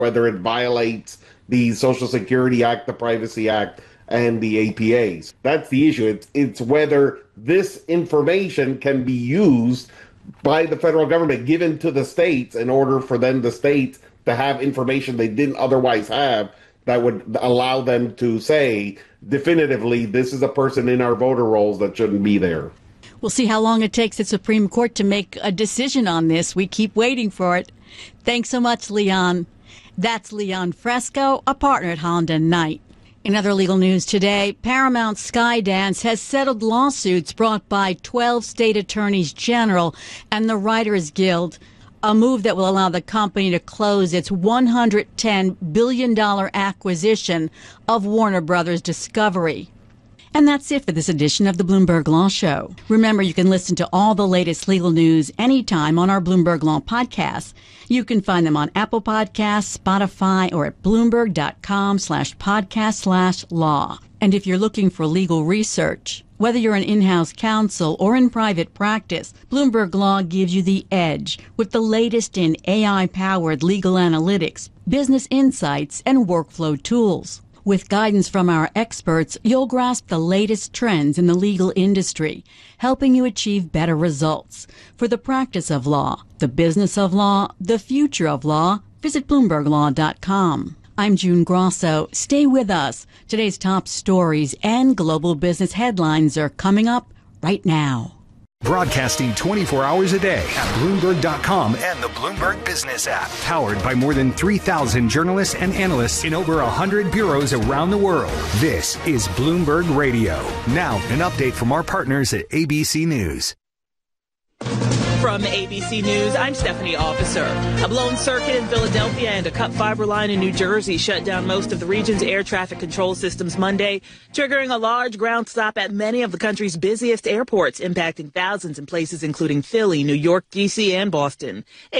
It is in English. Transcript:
whether it violates the Social Security Act, the Privacy Act, and the APAs. That's the issue. It's whether this information can be used by the federal government, given to the states, in order for then the states to have information they didn't otherwise have, that would allow them to say definitively, this is a person in our voter rolls that shouldn't be there. We'll see how long it takes the Supreme Court to make a decision on this. We keep waiting for it. Thanks so much, Leon. That's Leon Fresco, a partner at Holland & Knight. In other legal news today, Paramount Skydance has settled lawsuits brought by 12 state attorneys general and the Writers Guild, a move that will allow the company to close its $110 billion acquisition of Warner Brothers Discovery. And that's it for this edition of the Bloomberg Law Show. Remember, you can listen to all the latest legal news anytime on our Bloomberg Law podcasts. You can find them on Apple Podcasts, Spotify, or at Bloomberg.com/podcast/law. And if you're looking for legal research, whether you're an in-house counsel or in private practice, Bloomberg Law gives you the edge with the latest in AI-powered legal analytics, business insights, and workflow tools. With guidance from our experts, you'll grasp the latest trends in the legal industry, helping you achieve better results. For the practice of law, the business of law, the future of law, visit BloombergLaw.com. I'm June Grosso. Stay with us. Today's top stories and global business headlines are coming up right now. Broadcasting 24 hours a day at Bloomberg.com and the Bloomberg Business app. Powered by more than 3,000 journalists and analysts in over 100 bureaus around the world. This is Bloomberg Radio. Now, an update from our partners at ABC News. From ABC News, I'm Stephanie Officer. A blown circuit in Philadelphia and a cut fiber line in New Jersey shut down most of the region's air traffic control systems Monday, triggering a large ground stop at many of the country's busiest airports, impacting thousands in places including Philly, New York, D.C., and Boston.